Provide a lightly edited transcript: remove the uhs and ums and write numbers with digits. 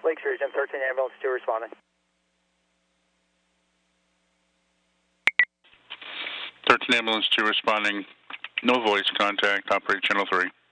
Lakes Region, 13 ambulance 2 responding. 13 ambulance 2 responding. No voice contact. Operate channel 3.